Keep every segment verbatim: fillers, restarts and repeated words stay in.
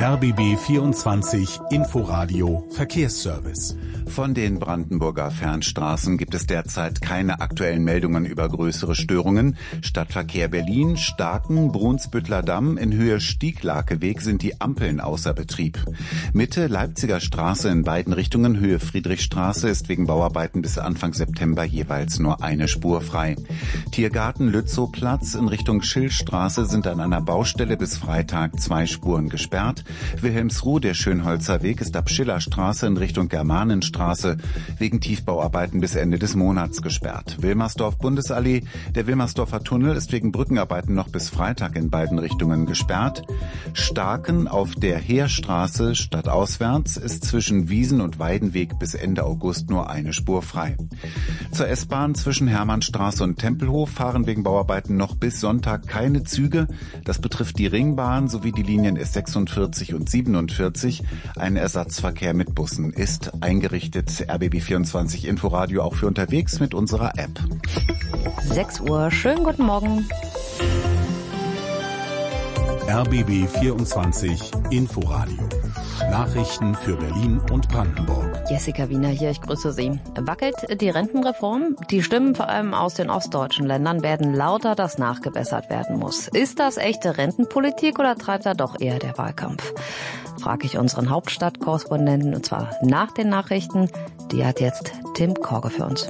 R B B vierundzwanzig Inforadio Verkehrsservice. Von den Brandenburger Fernstraßen gibt es derzeit keine aktuellen Meldungen über größere Störungen. Stadtverkehr Berlin, Starken, Brunsbüttler Damm in Höhe Stieglakeweg sind die Ampeln außer Betrieb. Mitte Leipziger Straße in beiden Richtungen Höhe Friedrichstraße ist wegen Bauarbeiten bis Anfang September jeweils nur eine Spur frei. Tiergarten Lützowplatz in Richtung Schillstraße sind an einer Baustelle bis Freitag zwei Spuren gesperrt. Wilhelmsruh, der Schönholzer Weg, ist ab Schillerstraße in Richtung Germanenstraße wegen Tiefbauarbeiten bis Ende des Monats gesperrt. Wilmersdorf Bundesallee, der Wilmersdorfer Tunnel ist wegen Brückenarbeiten noch bis Freitag in beiden Richtungen gesperrt. Starken auf der Heerstraße stadtauswärts ist zwischen Wiesen und Weidenweg bis Ende August nur eine Spur frei. Zur S-Bahn zwischen Hermannstraße und Tempelhof fahren wegen Bauarbeiten noch bis Sonntag keine Züge. Das betrifft die Ringbahn sowie die Linien S sechsundvierzig und siebenundvierzig. Ein Ersatzverkehr mit Bussen ist eingerichtet. R B B vierundzwanzig Inforadio auch für unterwegs mit unserer App. sechs Uhr, schönen guten Morgen. R B B vierundzwanzig Inforadio. Nachrichten für Berlin und Brandenburg. Jessica Wiener hier, ich grüße Sie. Wackelt die Rentenreform? Die Stimmen vor allem aus den ostdeutschen Ländern werden lauter, dass nachgebessert werden muss. Ist das echte Rentenpolitik oder treibt da doch eher der Wahlkampf? Frage ich unseren Hauptstadtkorrespondenten, und zwar nach den Nachrichten. Die hat jetzt Tim Korge für uns.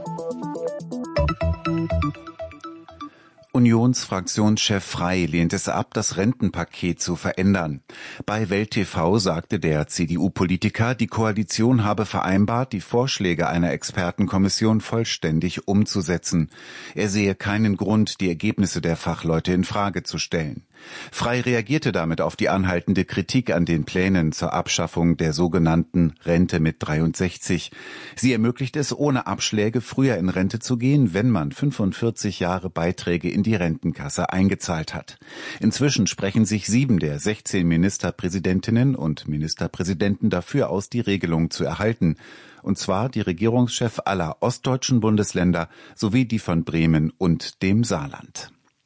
Unionsfraktionschef Frey lehnt es ab, das Rentenpaket zu verändern. Bei Welt T V sagte der C D U-Politiker, die Koalition habe vereinbart, die Vorschläge einer Expertenkommission vollständig umzusetzen. Er sehe keinen Grund, die Ergebnisse der Fachleute in Frage zu stellen. Frey reagierte damit auf die anhaltende Kritik an den Plänen zur Abschaffung der sogenannten Rente mit dreiundsechzig. Sie ermöglicht es, ohne Abschläge früher in Rente zu gehen, wenn man fünfundvierzig Jahre Beiträge in die Rentenkasse eingezahlt hat. Inzwischen sprechen sich sieben der sechzehn Ministerpräsidentinnen und Ministerpräsidenten dafür aus, die Regelung zu erhalten. Und zwar die Regierungschefs aller ostdeutschen Bundesländer sowie die von Bremen und dem Saarland.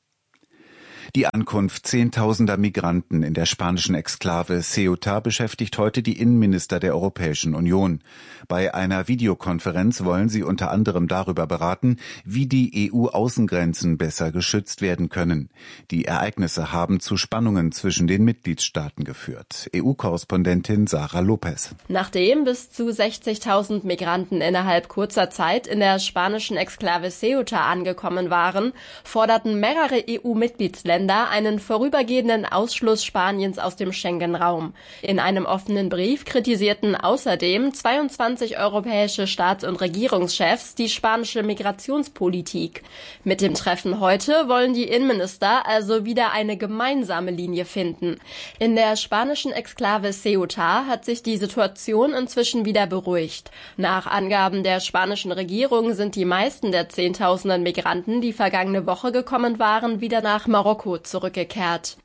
Die Ankunft zehntausender Migranten in der spanischen Exklave Ceuta beschäftigt heute die Innenminister der Europäischen Union. Bei einer Videokonferenz wollen sie unter anderem darüber beraten, wie die E U-Außengrenzen besser geschützt werden können. Die Ereignisse haben zu Spannungen zwischen den Mitgliedstaaten geführt. E U-Korrespondentin Sarah Lopez. Nachdem bis zu sechzigtausend Migranten innerhalb kurzer Zeit in der spanischen Exklave Ceuta angekommen waren, forderten mehrere E U-Mitgliedsländer einen vorübergehenden Ausschluss Spaniens aus dem Schengen-Raum. In einem offenen Brief kritisierten außerdem zweiundzwanzig europäische Staats- und Regierungschefs die spanische Migrationspolitik. Mit dem Treffen heute wollen die Innenminister also wieder eine gemeinsame Linie finden. In der spanischen Exklave Ceuta hat sich die Situation inzwischen wieder beruhigt. Nach Angaben der spanischen Regierung sind die meisten der Zehntausenden Migranten, die vergangene Woche gekommen waren, wieder nach Marokko zurückgekehrt.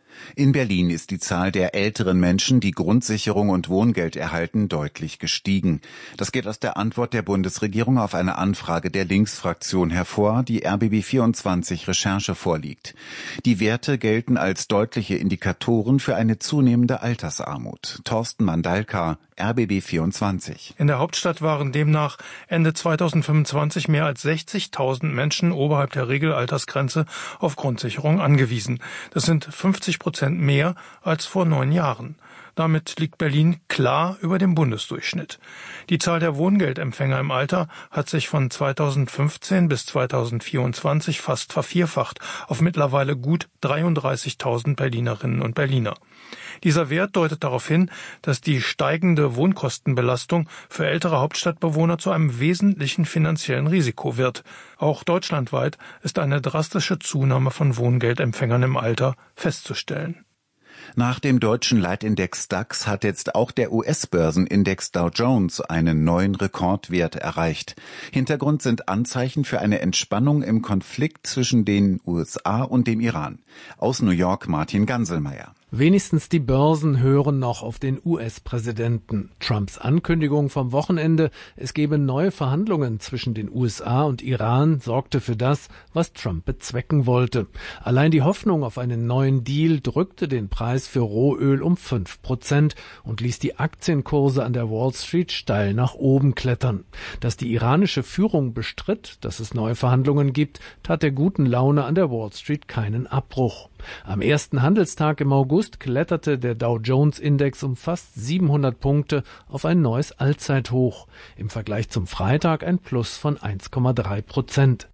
In Berlin ist die Zahl der älteren Menschen, die Grundsicherung und Wohngeld erhalten, deutlich gestiegen. Das geht aus der Antwort der Bundesregierung auf eine Anfrage der Linksfraktion hervor, die R B B vierundzwanzig Recherche vorliegt. Die Werte gelten als deutliche Indikatoren für eine zunehmende Altersarmut. Thorsten Mandalka, R B B vierundzwanzig. In der Hauptstadt waren demnach Ende zweitausendfünfundzwanzig mehr als sechzigtausend Menschen oberhalb der Regelaltersgrenze auf Grundsicherung angewiesen. Das sind fünfzig Prozent mehr als vor neun Jahren. Damit liegt Berlin klar über dem Bundesdurchschnitt. Die Zahl der Wohngeldempfänger im Alter hat sich von zweitausendfünfzehn bis zweitausendvierundzwanzig fast vervierfacht auf mittlerweile gut dreiunddreißigtausend Berlinerinnen und Berliner. Dieser Wert deutet darauf hin, dass die steigende Wohnkostenbelastung für ältere Hauptstadtbewohner zu einem wesentlichen finanziellen Risiko wird. Auch deutschlandweit ist eine drastische Zunahme von Wohngeldempfängern im Alter festzustellen. Nach dem deutschen Leitindex DAX hat jetzt auch der U S-Börsenindex Dow Jones einen neuen Rekordwert erreicht. Hintergrund sind Anzeichen für eine Entspannung im Konflikt zwischen den U S A und dem Iran. Aus New York Martin Ganselmeier. Wenigstens die Börsen hören noch auf den U S-Präsidenten. Trumps Ankündigung vom Wochenende, es gebe neue Verhandlungen zwischen den U S A und Iran, sorgte für das, was Trump bezwecken wollte. Allein die Hoffnung auf einen neuen Deal drückte den Preis für Rohöl um fünf Prozent und ließ die Aktienkurse an der Wall Street steil nach oben klettern. Dass die iranische Führung bestritt, dass es neue Verhandlungen gibt, tat der guten Laune an der Wall Street keinen Abbruch. Am ersten Handelstag im August kletterte der Dow-Jones-Index um fast siebenhundert Punkte auf ein neues Allzeithoch. Im Vergleich zum Freitag ein Plus von eins Komma drei Prozent.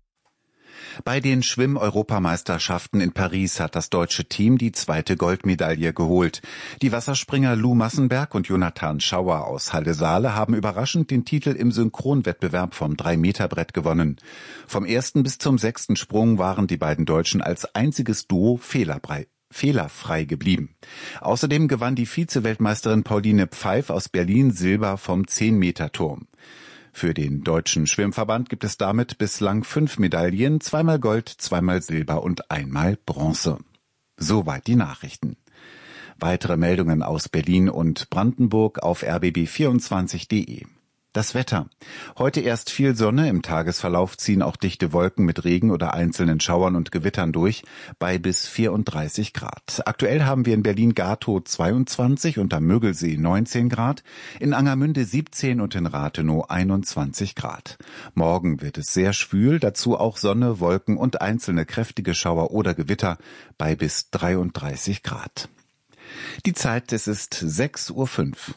Bei den Schwimm-Europameisterschaften in Paris hat das deutsche Team die zweite Goldmedaille geholt. Die Wasserspringer Lou Massenberg und Jonathan Schauer aus Halle-Saale haben überraschend den Titel im Synchronwettbewerb vom drei Meter Brett gewonnen. Vom ersten bis zum sechsten Sprung waren die beiden Deutschen als einziges Duo fehlerfrei. fehlerfrei geblieben. Außerdem gewann die Vize-Weltmeisterin Pauline Pfeif aus Berlin Silber vom zehn Meter Turm. Für den Deutschen Schwimmverband gibt es damit bislang fünf Medaillen, zweimal Gold, zweimal Silber und einmal Bronze. Soweit die Nachrichten. Weitere Meldungen aus Berlin und Brandenburg auf r b b vierundzwanzig punkt de. Das Wetter. Heute erst viel Sonne, im Tagesverlauf ziehen auch dichte Wolken mit Regen oder einzelnen Schauern und Gewittern durch, bei bis vierunddreißig Grad. Aktuell haben wir in Berlin-Gatow zweiundzwanzig und am Mögelsee neunzehn Grad, in Angermünde siebzehn und in Rathenow einundzwanzig Grad. Morgen wird es sehr schwül, dazu auch Sonne, Wolken und einzelne kräftige Schauer oder Gewitter, bei bis dreiunddreißig Grad. Die Zeit, es ist sechs Uhr fünf.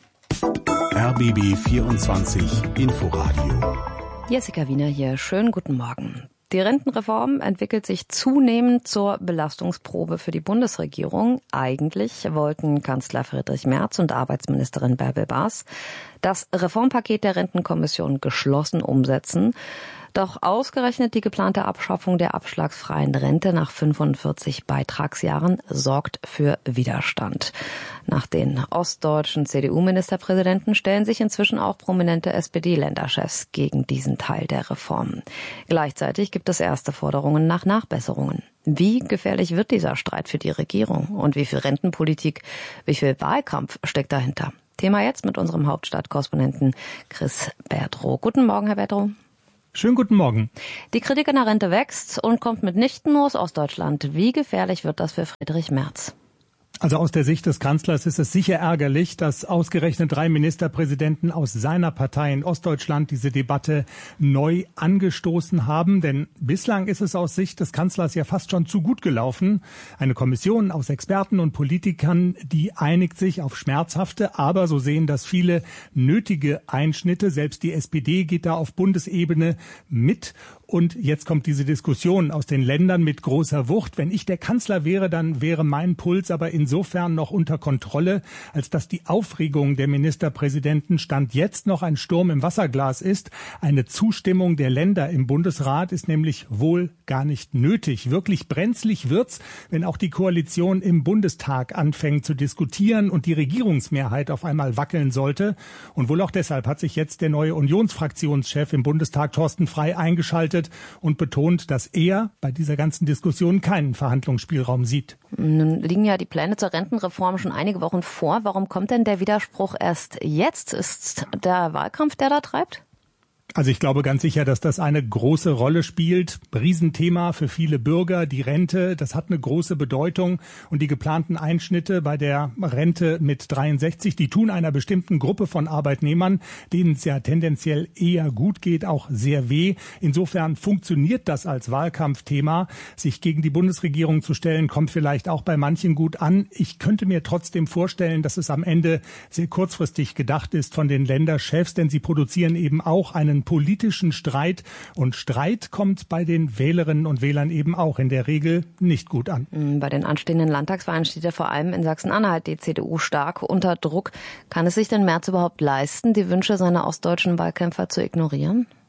R B B vierundzwanzig Inforadio. Jessica Wiener hier. Schönen guten Morgen. Die Rentenreform entwickelt sich zunehmend zur Belastungsprobe für die Bundesregierung. Eigentlich wollten Kanzler Friedrich Merz und Arbeitsministerin Bärbel Baas das Reformpaket der Rentenkommission geschlossen umsetzen. Doch ausgerechnet die geplante Abschaffung der abschlagsfreien Rente nach fünfundvierzig Beitragsjahren sorgt für Widerstand. Nach den ostdeutschen C D U-Ministerpräsidenten stellen sich inzwischen auch prominente S P D-Länderchefs gegen diesen Teil der Reform. Gleichzeitig gibt es erste Forderungen nach Nachbesserungen. Wie gefährlich wird dieser Streit für die Regierung? Und wie viel Rentenpolitik, wie viel Wahlkampf steckt dahinter? Thema jetzt mit unserem Hauptstadtkorrespondenten Chris Berdrow. Guten Morgen, Herr Berdrow. Schönen guten Morgen. Die Kritik an der Rente wächst und kommt mitnichten nur aus Ostdeutschland. Wie gefährlich wird das für Friedrich Merz? Also aus der Sicht des Kanzlers ist es sicher ärgerlich, dass ausgerechnet drei Ministerpräsidenten aus seiner Partei in Ostdeutschland diese Debatte neu angestoßen haben. Denn bislang ist es aus Sicht des Kanzlers ja fast schon zu gut gelaufen. Eine Kommission aus Experten und Politikern, die einigt sich auf schmerzhafte, aber so sehen das viele, nötige Einschnitte. Selbst die S P D geht da auf Bundesebene mit. Und jetzt kommt diese Diskussion aus den Ländern mit großer Wucht. Wenn ich der Kanzler wäre, dann wäre mein Puls aber insofern noch unter Kontrolle, als dass die Aufregung der Ministerpräsidenten Stand jetzt noch ein Sturm im Wasserglas ist. Eine Zustimmung der Länder im Bundesrat ist nämlich wohl gar nicht nötig. Wirklich brenzlig wird's, wenn auch die Koalition im Bundestag anfängt zu diskutieren und die Regierungsmehrheit auf einmal wackeln sollte. Und wohl auch deshalb hat sich jetzt der neue Unionsfraktionschef im Bundestag Thorsten Frey eingeschaltet und betont, dass er bei dieser ganzen Diskussion keinen Verhandlungsspielraum sieht. Nun liegen ja die Pläne zur Rentenreform schon einige Wochen vor. Warum kommt denn der Widerspruch erst jetzt? Ist der Wahlkampf, der da treibt? Also ich glaube ganz sicher, dass das eine große Rolle spielt. Riesenthema für viele Bürger, die Rente, das hat eine große Bedeutung. Und die geplanten Einschnitte bei der Rente mit dreiundsechzig, die tun einer bestimmten Gruppe von Arbeitnehmern, denen es ja tendenziell eher gut geht, auch sehr weh. Insofern funktioniert das als Wahlkampfthema. Sich gegen die Bundesregierung zu stellen, kommt vielleicht auch bei manchen gut an. Ich könnte mir trotzdem vorstellen, dass es am Ende sehr kurzfristig gedacht ist von den Länderchefs, denn sie produzieren eben auch einen politischen Streit. Und Streit kommt bei den Wählerinnen und Wählern eben auch in der Regel nicht gut an. Bei den anstehenden Landtagswahlen steht ja vor allem in Sachsen-Anhalt die C D U stark unter Druck. Kann es sich denn Merz überhaupt leisten, die Wünsche seiner ostdeutschen Wahlkämpfer zu ignorieren?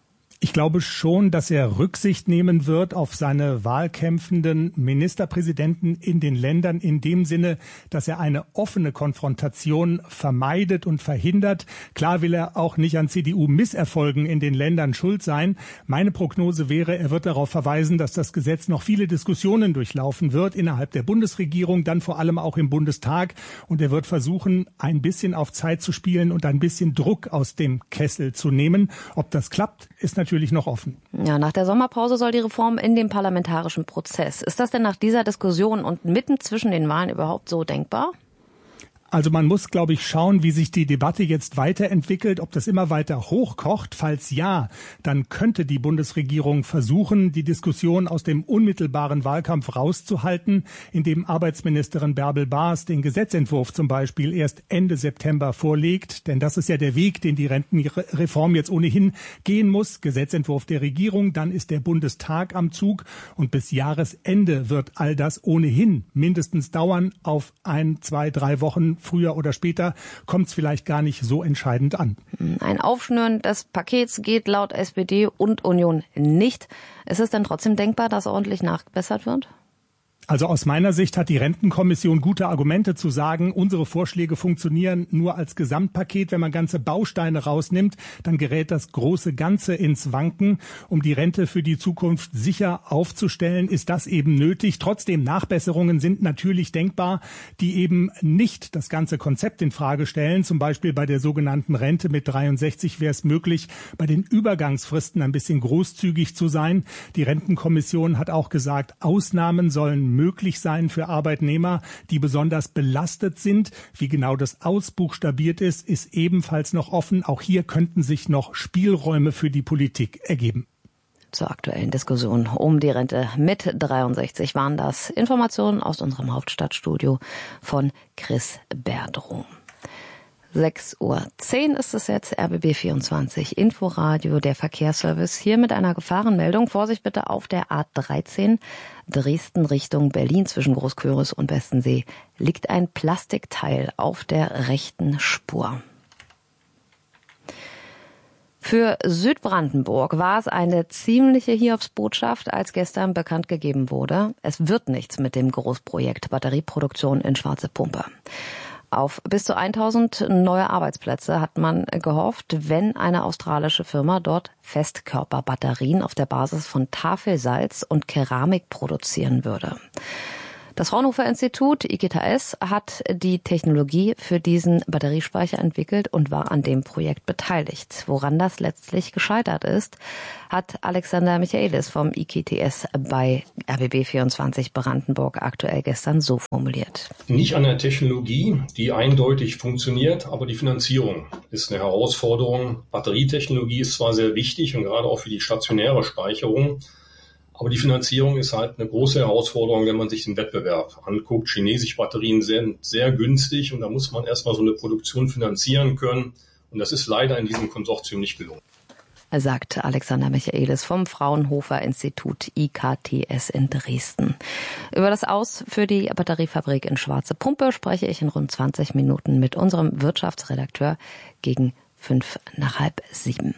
Ich glaube schon, dass er Rücksicht nehmen wird auf seine wahlkämpfenden Ministerpräsidenten in den Ländern in dem Sinne, dass er eine offene Konfrontation vermeidet und verhindert. Klar will er auch nicht an C D U-Misserfolgen in den Ländern schuld sein. Meine Prognose wäre, er wird darauf verweisen, dass das Gesetz noch viele Diskussionen durchlaufen wird innerhalb der Bundesregierung, dann vor allem auch im Bundestag. Und er wird versuchen, ein bisschen auf Zeit zu spielen und ein bisschen Druck aus dem Kessel zu nehmen. Ob das klappt, ist natürlich natürlich noch offen. Ja, nach der Sommerpause soll die Reform in den parlamentarischen Prozess. Ist das denn nach dieser Diskussion und mitten zwischen den Wahlen überhaupt so denkbar? Also man muss, glaube ich, schauen, wie sich die Debatte jetzt weiterentwickelt, ob das immer weiter hochkocht. Falls ja, dann könnte die Bundesregierung versuchen, die Diskussion aus dem unmittelbaren Wahlkampf rauszuhalten, indem Arbeitsministerin Bärbel Baas den Gesetzentwurf zum Beispiel erst Ende September vorlegt. Denn das ist ja der Weg, den die Rentenreform jetzt ohnehin gehen muss. Gesetzentwurf der Regierung, dann ist der Bundestag am Zug und bis Jahresende wird all das ohnehin mindestens dauern. Auf ein, zwei, drei Wochen früher oder später kommt es vielleicht gar nicht so entscheidend an. Ein Aufschnüren des Pakets geht laut S P D und Union nicht. Ist es denn trotzdem denkbar, dass ordentlich nachgebessert wird? Also aus meiner Sicht hat die Rentenkommission gute Argumente zu sagen, unsere Vorschläge funktionieren nur als Gesamtpaket. Wenn man ganze Bausteine rausnimmt, dann gerät das große Ganze ins Wanken. Um die Rente für die Zukunft sicher aufzustellen, ist das eben nötig. Trotzdem, Nachbesserungen sind natürlich denkbar, die eben nicht das ganze Konzept in Frage stellen. Zum Beispiel bei der sogenannten Rente mit dreiundsechzig wäre es möglich, bei den Übergangsfristen ein bisschen großzügig zu sein. Die Rentenkommission hat auch gesagt, Ausnahmen sollen möglich sein für Arbeitnehmer, die besonders belastet sind. Wie genau das ausbuchstabiert ist, ist ebenfalls noch offen. Auch hier könnten sich noch Spielräume für die Politik ergeben. Zur aktuellen Diskussion um die Rente mit dreiundsechzig waren das Informationen aus unserem Hauptstadtstudio von Chris Berdrohm. sechs Uhr zehn ist es jetzt, R B B vierundzwanzig Inforadio, der Verkehrsservice. Hier mit einer Gefahrenmeldung. Vorsicht bitte auf der A dreizehn, Dresden Richtung Berlin zwischen Großküritz und Westensee. Liegt ein Plastikteil auf der rechten Spur. Für Südbrandenburg war es eine ziemliche Hiobsbotschaft, als gestern bekannt gegeben wurde, es wird nichts mit dem Großprojekt Batterieproduktion in Schwarze Pumpe. Auf bis zu tausend neue Arbeitsplätze hat man gehofft, wenn eine australische Firma dort Festkörperbatterien auf der Basis von Tafelsalz und Keramik produzieren würde. Das Fraunhofer Institut I G T S hat die Technologie für diesen Batteriespeicher entwickelt und war an dem Projekt beteiligt. Woran das letztlich gescheitert ist, hat Alexander Michaelis vom I G T S bei R B B vierundzwanzig Brandenburg aktuell gestern so formuliert. Nicht an der Technologie, die eindeutig funktioniert, aber die Finanzierung ist eine Herausforderung. Batterietechnologie ist zwar sehr wichtig und gerade auch für die stationäre Speicherung, aber die Finanzierung ist halt eine große Herausforderung, wenn man sich den Wettbewerb anguckt. Chinesische Batterien sind sehr günstig und da muss man erstmal so eine Produktion finanzieren können. Und das ist leider in diesem Konsortium nicht gelungen. Sagt Alexander Michaelis vom Fraunhofer Institut I K T S in Dresden. Über das Aus für die Batteriefabrik in Schwarze Pumpe spreche ich in rund zwanzig Minuten mit unserem Wirtschaftsredakteur gegen fünf nach halb sieben.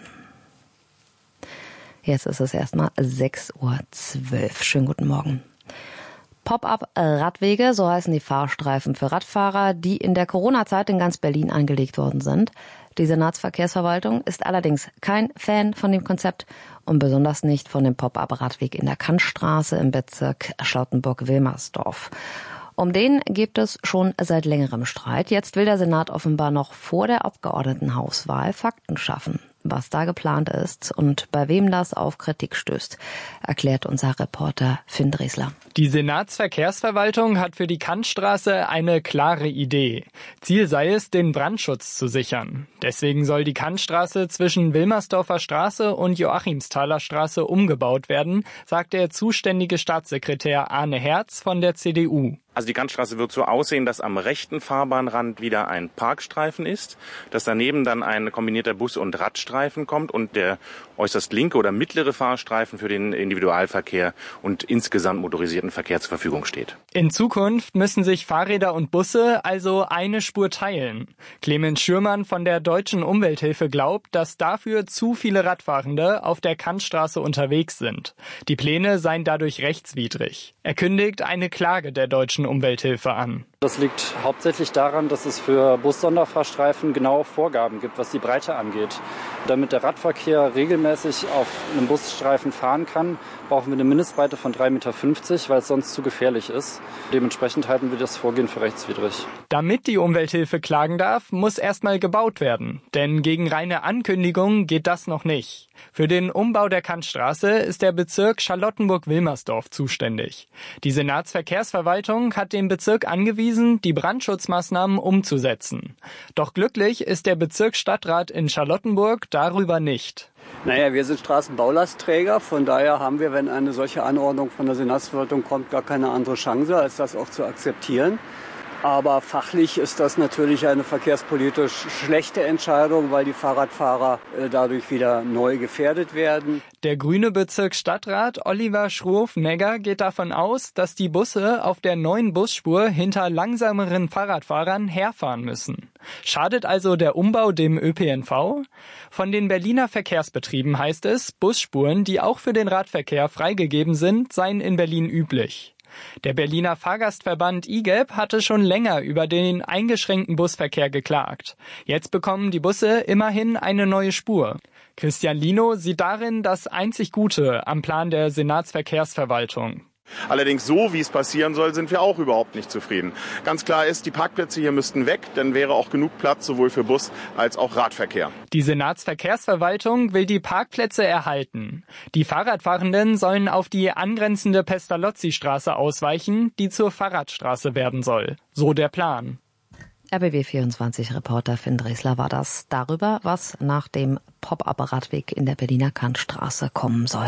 Jetzt ist es erstmal sechs Uhr zwölf. Schönen guten Morgen. Pop-up-Radwege, so heißen die Fahrstreifen für Radfahrer, die in der Corona-Zeit in ganz Berlin angelegt worden sind. Die Senatsverkehrsverwaltung ist allerdings kein Fan von dem Konzept und besonders nicht von dem Pop-up-Radweg in der Kantstraße im Bezirk Charlottenburg-Wilmersdorf. Um den gibt es schon seit längerem Streit. Jetzt will der Senat offenbar noch vor der Abgeordnetenhauswahl Fakten schaffen. Was da geplant ist und bei wem das auf Kritik stößt, erklärt unser Reporter Finn Dresler. Die Senatsverkehrsverwaltung hat für die Kantstraße eine klare Idee. Ziel sei es, den Brandschutz zu sichern. Deswegen soll die Kantstraße zwischen Wilmersdorfer Straße und Joachimsthaler Straße umgebaut werden, sagt der zuständige Staatssekretär Arne Herz von der C D U. Also die Kantstraße wird so aussehen, dass am rechten Fahrbahnrand wieder ein Parkstreifen ist, dass daneben dann ein kombinierter Bus- und Radstreifen kommt und der äußerst linke oder mittlere Fahrstreifen für den Individualverkehr und insgesamt motorisierten Verkehr zur Verfügung steht. In Zukunft müssen sich Fahrräder und Busse also eine Spur teilen. Clemens Schürmann von der Deutschen Umwelthilfe glaubt, dass dafür zu viele Radfahrende auf der Kantstraße unterwegs sind. Die Pläne seien dadurch rechtswidrig. Er kündigt eine Klage der Deutschen Umwelthilfe an. Das liegt hauptsächlich daran, dass es für Bus-Sonderfahrstreifen genaue Vorgaben gibt, was die Breite angeht. Damit der Radverkehr regelmäßig auf einem Busstreifen fahren kann, brauchen wir eine Mindestbreite von drei Komma fünfzig Meter, weil es sonst zu gefährlich ist. Dementsprechend halten wir das Vorgehen für rechtswidrig. Damit die Umwelthilfe klagen darf, muss erstmal gebaut werden. Denn gegen reine Ankündigungen geht das noch nicht. Für den Umbau der Kantstraße ist der Bezirk Charlottenburg-Wilmersdorf zuständig. Die Senatsverkehrsverwaltung hat dem Bezirk angewiesen, die Brandschutzmaßnahmen umzusetzen. Doch glücklich ist der Bezirksstadtrat in Charlottenburg darüber nicht. Naja, wir sind Straßenbaulastträger, von daher haben wir, wenn eine solche Anordnung von der Senatsverwaltung kommt, gar keine andere Chance, als das auch zu akzeptieren. Aber fachlich ist das natürlich eine verkehrspolitisch schlechte Entscheidung, weil die Fahrradfahrer äh, dadurch wieder neu gefährdet werden. Der grüne Bezirksstadtrat Oliver Schroff-Negger geht davon aus, dass die Busse auf der neuen Busspur hinter langsameren Fahrradfahrern herfahren müssen. Schadet also der Umbau dem Ö P N V? Von den Berliner Verkehrsbetrieben heißt es, Busspuren, die auch für den Radverkehr freigegeben sind, seien in Berlin üblich. Der Berliner Fahrgastverband I G E B hatte schon länger über den eingeschränkten Busverkehr geklagt. Jetzt bekommen die Busse immerhin eine neue Spur. Christian Lino sieht darin das einzig Gute am Plan der Senatsverkehrsverwaltung. Allerdings so, wie es passieren soll, sind wir auch überhaupt nicht zufrieden. Ganz klar ist, die Parkplätze hier müssten weg, dann wäre auch genug Platz sowohl für Bus- als auch Radverkehr. Die Senatsverkehrsverwaltung will die Parkplätze erhalten. Die Fahrradfahrenden sollen auf die angrenzende Pestalozzi-Straße ausweichen, die zur Fahrradstraße werden soll. So der Plan. R B B vierundzwanzig-Reporter Finn Dresler war das darüber, was nach dem Pop-up-Radweg in der Berliner Kantstraße kommen soll.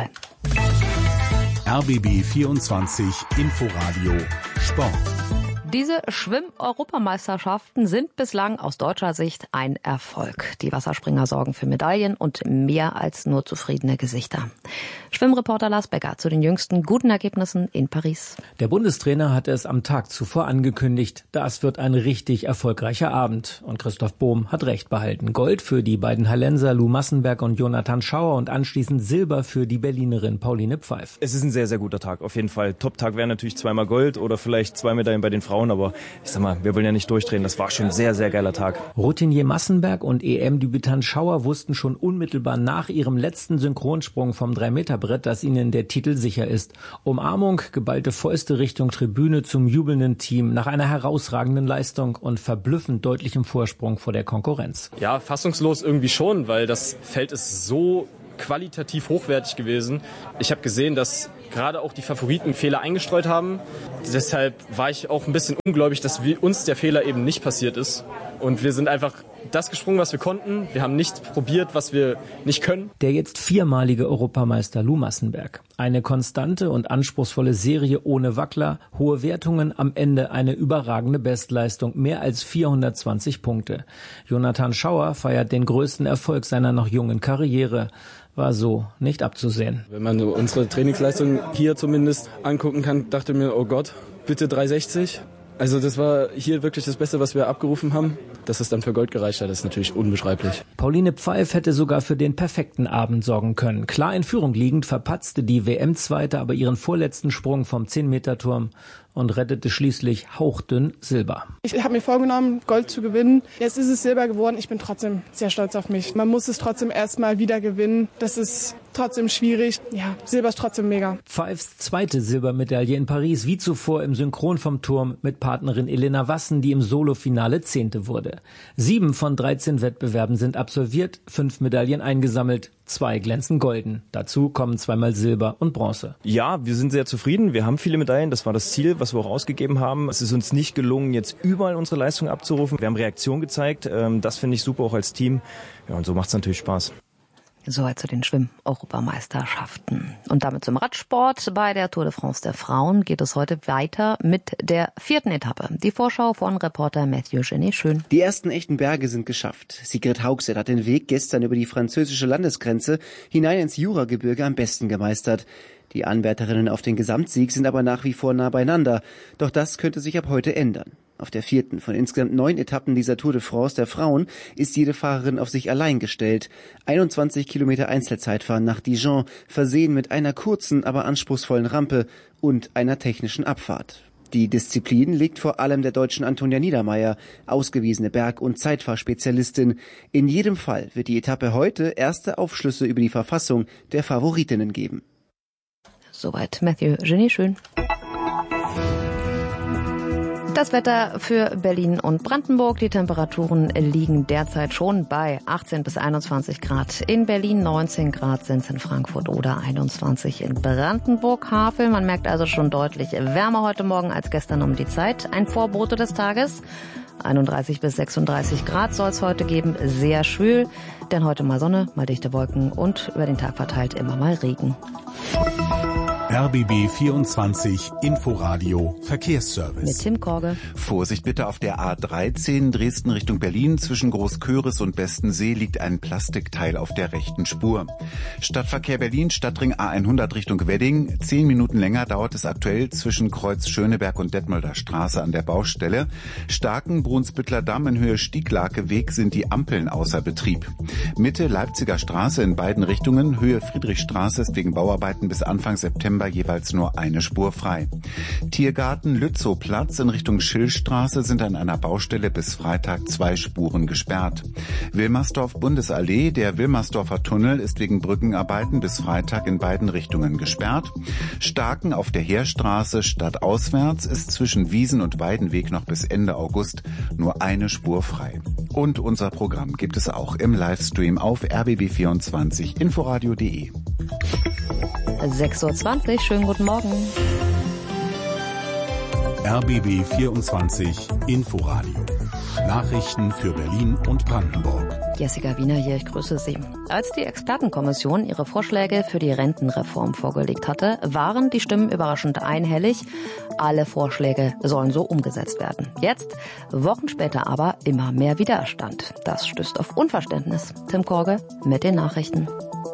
R B B vierundzwanzig Inforadio Sport. Diese Schwimm-Europameisterschaften sind bislang aus deutscher Sicht ein Erfolg. Die Wasserspringer sorgen für Medaillen und mehr als nur zufriedene Gesichter. Schwimmreporter Lars Becker zu den jüngsten guten Ergebnissen in Paris. Der Bundestrainer hatte es am Tag zuvor angekündigt, das wird ein richtig erfolgreicher Abend. Und Christoph Bohm hat recht behalten. Gold für die beiden Hallenser Lou Massenberg und Jonathan Schauer und anschließend Silber für die Berlinerin Pauline Pfeif. Es ist ein sehr, sehr guter Tag, auf jeden Fall. Top-Tag wäre natürlich zweimal Gold oder vielleicht zwei Medaillen bei den Frauen, aber ich sag mal, wir wollen ja nicht durchdrehen. Das war schon ein sehr, sehr geiler Tag. Routinier Massenberg und E M-Debütant Schauer wussten schon unmittelbar nach ihrem letzten Synchronsprung vom drei Meter Brett, dass ihnen der Titel sicher ist. Umarmung, geballte Fäuste Richtung Tribüne zum jubelnden Team nach einer herausragenden Leistung und verblüffend deutlichem Vorsprung vor der Konkurrenz. Ja, fassungslos irgendwie schon, weil das Feld ist so qualitativ hochwertig gewesen. Ich habe gesehen, dass gerade auch die Favoriten Fehler eingestreut haben. Deshalb war ich auch ein bisschen ungläubig, dass wir, uns der Fehler eben nicht passiert ist. Und wir sind einfach das gesprungen, was wir konnten. Wir haben nichts probiert, was wir nicht können. Der jetzt viermalige Europameister Lou Massenberg. Eine konstante und anspruchsvolle Serie ohne Wackler, hohe Wertungen, am Ende eine überragende Bestleistung, mehr als vierhundertzwanzig Punkte. Jonathan Schauer feiert den größten Erfolg seiner noch jungen Karriere. War so nicht abzusehen. Wenn man unsere Trainingsleistung hier zumindest angucken kann, dachte mir, oh Gott, bitte drei sechzig. Also das war hier wirklich das Beste, was wir abgerufen haben. Dass es dann für Gold gereicht hat, ist natürlich unbeschreiblich. Pauline Pfeif hätte sogar für den perfekten Abend sorgen können. Klar in Führung liegend verpatzte die W M-Zweite aber ihren vorletzten Sprung vom zehn Meter Turm und rettete schließlich hauchdünn Silber. Ich habe mir vorgenommen, Gold zu gewinnen. Jetzt ist es Silber geworden. Ich bin trotzdem sehr stolz auf mich. Man muss es trotzdem erstmal wieder gewinnen. Das ist trotzdem schwierig. Ja, Silber ist trotzdem mega. Pfeifs zweite Silbermedaille in Paris, wie zuvor im Synchron vom Turm mit Partnerin Elena Wassen, die im Solofinale Zehnte wurde. Sieben von dreizehn Wettbewerben sind absolviert, fünf Medaillen eingesammelt. Zwei glänzen golden. Dazu kommen zweimal Silber und Bronze. Ja, wir sind sehr zufrieden. Wir haben viele Medaillen. Das war das Ziel, was wir auch ausgegeben haben. Es ist uns nicht gelungen, jetzt überall unsere Leistung abzurufen. Wir haben Reaktion gezeigt. Das finde ich super, auch als Team. Ja, und so macht es natürlich Spaß. Soweit zu den Schwimm-Europameisterschaften. Und damit zum Radsport. Bei der Tour de France der Frauen geht es heute weiter mit der vierten Etappe. Die Vorschau von Reporter Mathieu Genet schön. Die ersten echten Berge sind geschafft. Sigrid Hauxet hat den Weg gestern über die französische Landesgrenze hinein ins Juragebirge am besten gemeistert. Die Anwärterinnen auf den Gesamtsieg sind aber nach wie vor nah beieinander. Doch das könnte sich ab heute ändern. Auf der vierten von insgesamt neun Etappen dieser Tour de France der Frauen ist jede Fahrerin auf sich allein gestellt. einundzwanzig Kilometer Einzelzeitfahren nach Dijon, versehen mit einer kurzen, aber anspruchsvollen Rampe und einer technischen Abfahrt. Die Disziplin liegt vor allem der Deutschen Antonia Niedermeier, ausgewiesene Berg- und Zeitfahrspezialistin. In jedem Fall wird die Etappe heute erste Aufschlüsse über die Verfassung der Favoritinnen geben. Soweit Mathieu Genet schön. Das Wetter für Berlin und Brandenburg. Die Temperaturen liegen derzeit schon bei achtzehn bis einundzwanzig Grad. In Berlin neunzehn Grad sind es in Frankfurt oder einundzwanzig in Brandenburg-Havel. Man merkt also schon deutlich wärmer heute Morgen als gestern um die Zeit. Ein Vorbote des Tages. einunddreißig bis sechsunddreißig Grad soll es heute geben. Sehr schwül, denn heute mal Sonne, mal dichte Wolken und über den Tag verteilt immer mal Regen. R B B vierundzwanzig Inforadio Verkehrsservice. Mit Tim Korge. Vorsicht bitte auf der A dreizehn Dresden Richtung Berlin. Zwischen Großköris und Bestensee liegt ein Plastikteil auf der rechten Spur. Stadtverkehr Berlin, Stadtring A hundert Richtung Wedding. Zehn Minuten länger dauert es aktuell zwischen Kreuz Schöneberg und Detmolder Straße an der Baustelle. Starken Brunsbüttler Damm in Höhe Stieglake-Weg sind die Ampeln außer Betrieb. Mitte Leipziger Straße in beiden Richtungen. Höhe Friedrichstraße ist wegen Bauarbeiten bis Anfang September jeweils nur eine Spur frei. Tiergarten Lützow-Platz in Richtung Schillstraße sind an einer Baustelle bis Freitag zwei Spuren gesperrt. Wilmersdorf-Bundesallee, der Wilmersdorfer Tunnel ist wegen Brückenarbeiten bis Freitag in beiden Richtungen gesperrt. Starken auf der Heerstraße stadtauswärts ist zwischen Wiesen und Weidenweg noch bis Ende August nur eine Spur frei. Und unser Programm gibt es auch im Livestream auf r b b vierundzwanzig inforadio punkt de. sechs Uhr zwanzig, schönen guten Morgen. R B B vierundzwanzig Inforadio. Nachrichten für Berlin und Brandenburg. Jessica Wiener hier, ich grüße Sie. Als die Expertenkommission ihre Vorschläge für die Rentenreform vorgelegt hatte, waren die Stimmen überraschend einhellig. Alle Vorschläge sollen so umgesetzt werden. Jetzt, Wochen später aber, immer mehr Widerstand. Das stößt auf Unverständnis. Tim Korge mit den Nachrichten.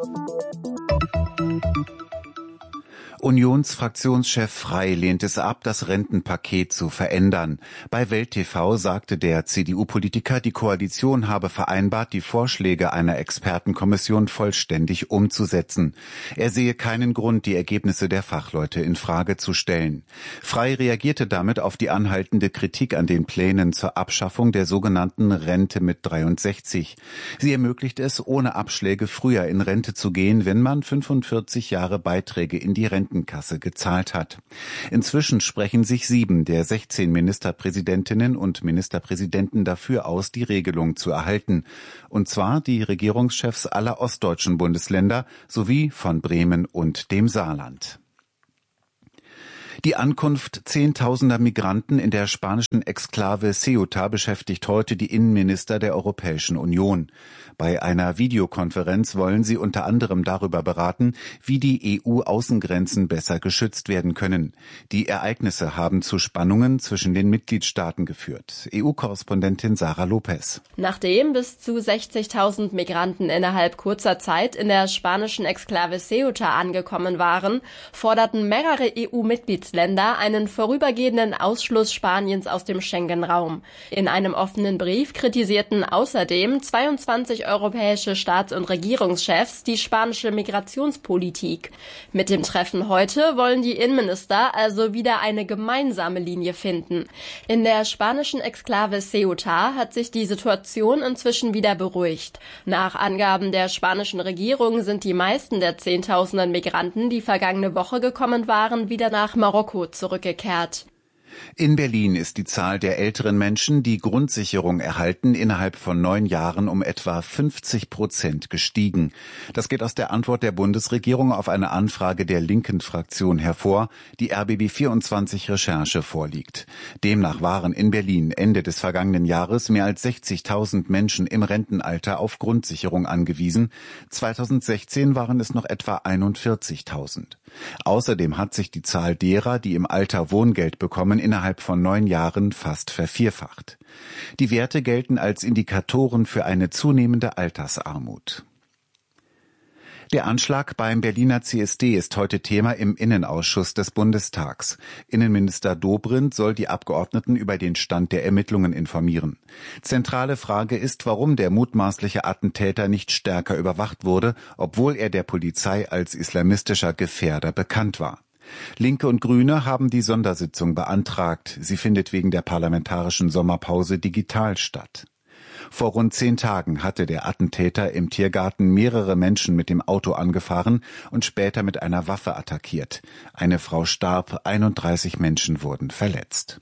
Unionsfraktionschef Frey lehnt es ab, das Rentenpaket zu verändern. Bei Welt T V sagte der C D U-Politiker, die Koalition habe vereinbart, die Vorschläge einer Expertenkommission vollständig umzusetzen. Er sehe keinen Grund, die Ergebnisse der Fachleute in Frage zu stellen. Frey reagierte damit auf die anhaltende Kritik an den Plänen zur Abschaffung der sogenannten Rente mit dreiundsechzig. Sie ermöglicht es, ohne Abschläge früher in Rente zu gehen, wenn man fünfundvierzig Jahre Beiträge in die Rente Kasse gezahlt hat. Inzwischen sprechen sich sieben der sechzehn Ministerpräsidentinnen und Ministerpräsidenten dafür aus, die Regelung zu erhalten. Und zwar die Regierungschefs aller ostdeutschen Bundesländer sowie von Bremen und dem Saarland. Die Ankunft zehntausender Migranten in der spanischen Exklave Ceuta beschäftigt heute die Innenminister der Europäischen Union. Bei einer Videokonferenz wollen sie unter anderem darüber beraten, wie die E U-Außengrenzen besser geschützt werden können. Die Ereignisse haben zu Spannungen zwischen den Mitgliedstaaten geführt. E U-Korrespondentin Sarah Lopez. Nachdem bis zu sechzigtausend Migranten innerhalb kurzer Zeit in der spanischen Exklave Ceuta angekommen waren, forderten mehrere E U-Mitgliedsländer einen vorübergehenden Ausschluss Spaniens aus dem Schengen-Raum. In einem offenen Brief kritisierten außerdem zweiundzwanzig europäische Staats- und Regierungschefs die spanische Migrationspolitik. Mit dem Treffen heute wollen die Innenminister also wieder eine gemeinsame Linie finden. In der spanischen Exklave Ceuta hat sich die Situation inzwischen wieder beruhigt. Nach Angaben der spanischen Regierung sind die meisten der Zehntausenden Migranten, die vergangene Woche gekommen waren, wieder nach Marokko zurückgekehrt. In Berlin ist die Zahl der älteren Menschen, die Grundsicherung erhalten, innerhalb von neun Jahren um etwa fünfzig Prozent gestiegen. Das geht aus der Antwort der Bundesregierung auf eine Anfrage der linken Fraktion hervor, die R B B vierundzwanzig Recherche vorliegt. Demnach waren in Berlin Ende des vergangenen Jahres mehr als sechzigtausend Menschen im Rentenalter auf Grundsicherung angewiesen. zweitausendsechzehn waren es noch etwa einundvierzigtausend. Außerdem hat sich die Zahl derer, die im Alter Wohngeld bekommen, innerhalb von neun Jahren fast vervierfacht. Die Werte gelten als Indikatoren für eine zunehmende Altersarmut. Der Anschlag beim Berliner C S D ist heute Thema im Innenausschuss des Bundestags. Innenminister Dobrindt soll die Abgeordneten über den Stand der Ermittlungen informieren. Zentrale Frage ist, warum der mutmaßliche Attentäter nicht stärker überwacht wurde, obwohl er der Polizei als islamistischer Gefährder bekannt war. Linke und Grüne haben die Sondersitzung beantragt. Sie findet wegen der parlamentarischen Sommerpause digital statt. Vor rund zehn Tagen hatte der Attentäter im Tiergarten mehrere Menschen mit dem Auto angefahren und später mit einer Waffe attackiert. Eine Frau starb, einunddreißig Menschen wurden verletzt.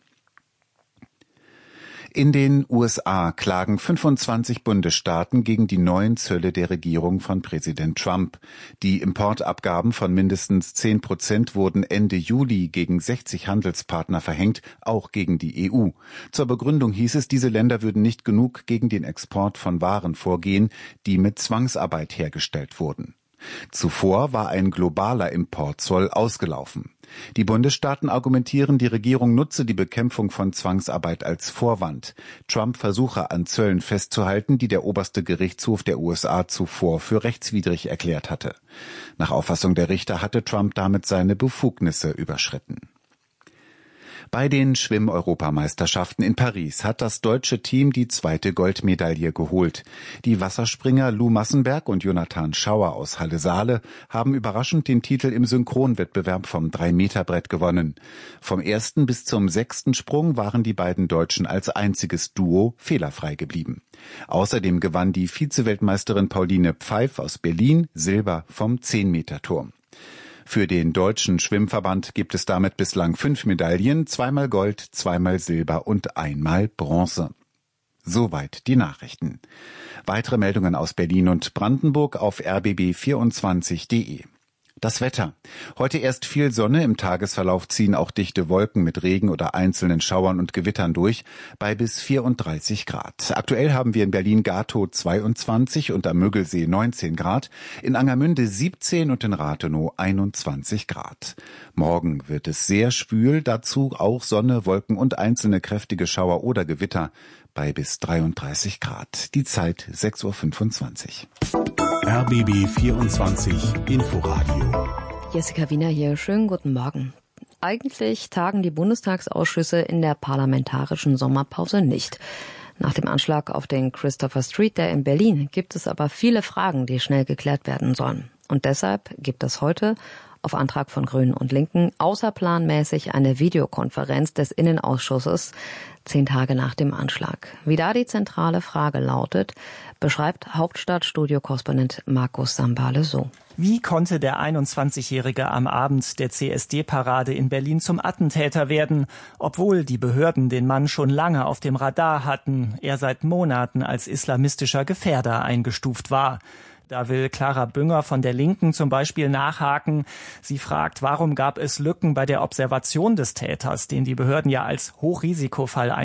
In den U S A klagen fünfundzwanzig Bundesstaaten gegen die neuen Zölle der Regierung von Präsident Trump. Die Importabgaben von mindestens zehn Prozent wurden Ende Juli gegen sechzig Handelspartner verhängt, auch gegen die E U. Zur Begründung hieß es, diese Länder würden nicht genug gegen den Export von Waren vorgehen, die mit Zwangsarbeit hergestellt wurden. Zuvor war ein globaler Importzoll ausgelaufen. Die Bundesstaaten argumentieren, die Regierung nutze die Bekämpfung von Zwangsarbeit als Vorwand. Trump versuche an Zöllen festzuhalten, die der oberste Gerichtshof der U S A zuvor für rechtswidrig erklärt hatte. Nach Auffassung der Richter hatte Trump damit seine Befugnisse überschritten. Bei den Schwimm-Europameisterschaften in Paris hat das deutsche Team die zweite Goldmedaille geholt. Die Wasserspringer Lou Massenberg und Jonathan Schauer aus Halle-Saale haben überraschend den Titel im Synchronwettbewerb vom drei Meter Brett gewonnen. Vom ersten bis zum sechsten Sprung waren die beiden Deutschen als einziges Duo fehlerfrei geblieben. Außerdem gewann die Vize-Weltmeisterin Pauline Pfeif aus Berlin Silber vom zehn Meter Turm. Für den deutschen Schwimmverband gibt es damit bislang fünf Medaillen, zweimal Gold, zweimal Silber und einmal Bronze. Soweit die Nachrichten. Weitere Meldungen aus Berlin und Brandenburg auf r b b vierundzwanzig punkt de. Das Wetter. Heute erst viel Sonne, im Tagesverlauf ziehen auch dichte Wolken mit Regen oder einzelnen Schauern und Gewittern durch, bei bis vierunddreißig Grad. Aktuell haben wir in Berlin-Gatow zweiundzwanzig und am Müggelsee neunzehn Grad, in Angermünde siebzehn und in Rathenow einundzwanzig Grad. Morgen wird es sehr schwül, dazu auch Sonne, Wolken und einzelne kräftige Schauer oder Gewitter, bei bis dreiunddreißig Grad. Die Zeit sechs Uhr fünfundzwanzig. R B B vierundzwanzig Inforadio. Jessica Wiener hier. Schönen guten Morgen. Eigentlich tagen die Bundestagsausschüsse in der parlamentarischen Sommerpause nicht. Nach dem Anschlag auf den Christopher Street Day in Berlin gibt es aber viele Fragen, die schnell geklärt werden sollen. Und deshalb gibt es heute auf Antrag von Grünen und Linken außerplanmäßig eine Videokonferenz des Innenausschusses zehn Tage nach dem Anschlag. Wie da die zentrale Frage lautet, beschreibt Hauptstadtstudio-Korrespondent Markus Sambale so. Wie konnte der einundzwanzigjährige am Abend der C S D-Parade in Berlin zum Attentäter werden, obwohl die Behörden den Mann schon lange auf dem Radar hatten, er seit Monaten als islamistischer Gefährder eingestuft war? Da will Clara Bünger von der Linken zum Beispiel nachhaken. Sie fragt, warum gab es Lücken bei der Observation des Täters, den die Behörden ja als Hochrisikofall